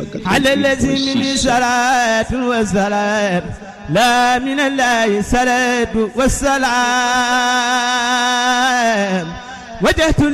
على الذي من صلاة والسلام لا من الله صلاة والسلام وجهت